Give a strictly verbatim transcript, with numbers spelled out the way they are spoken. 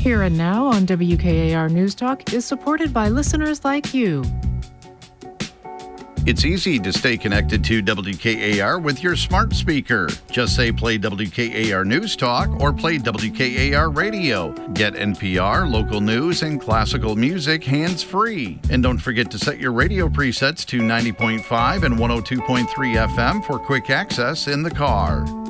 Here and Now on W K A R News Talk is supported by listeners like you. It's easy to stay connected to W K A R with your smart speaker. Just say play W K A R News Talk or play W K A R Radio. Get N P R, local news, and classical music hands-free. And don't forget to set your radio presets to ninety point five and one oh two point three F M for quick access in the car.